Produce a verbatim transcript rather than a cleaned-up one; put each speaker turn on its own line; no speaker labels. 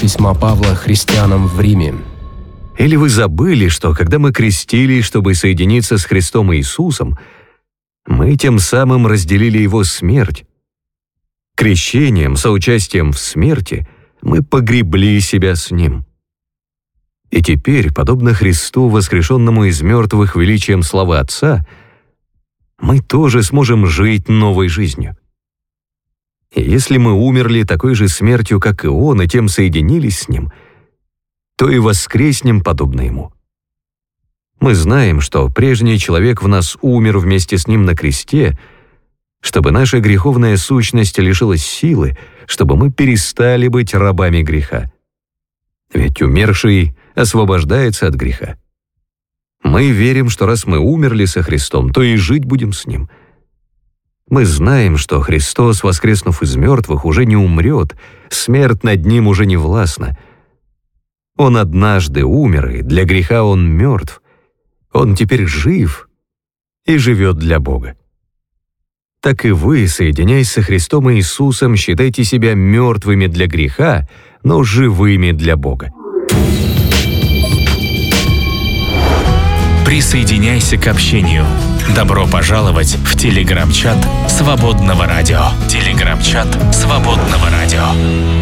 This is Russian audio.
письма Павла христианам в Риме.
Или вы забыли, что когда мы крестились, чтобы соединиться с Христом Иисусом, мы тем самым разделили Его смерть? Крещением, соучастием в смерти, мы погребли себя с Ним. И теперь, подобно Христу, воскрешенному из мертвых величием славы Отца, мы тоже сможем жить новой жизнью. И если мы умерли такой же смертью, как и Он, и тем соединились с Ним, то и воскреснем подобно Ему. Мы знаем, что прежний человек в нас умер вместе с Ним на кресте, чтобы наша греховная сущность лишилась силы, чтобы мы перестали быть рабами греха. Ведь умерший освобождается от греха. Мы верим, что раз мы умерли со Христом, то и жить будем с Ним. Мы знаем, что Христос, воскреснув из мертвых, уже не умрет, смерть над Ним уже не властна. Он однажды умер, и для греха Он мертв. Он теперь жив и живет для Бога. Так и вы, соединяясь со Христом Иисусом, считайте себя мертвыми для греха, но живыми для Бога.
Присоединяйся к общению. Добро пожаловать в телеграм-чат Свободного радио. Телеграм-чат Свободного радио.